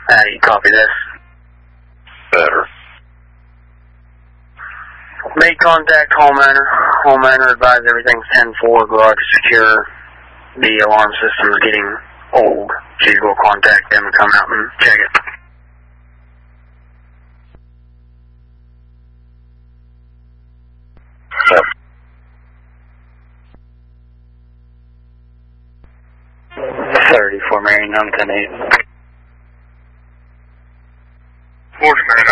You copy this? Better. Made contact homeowner. Homeowner advised everything's 10-4. Garage is secure. The alarm system is getting old. She's going to contact them and come out and check it. Yep. 34 Marion, 910-8. 49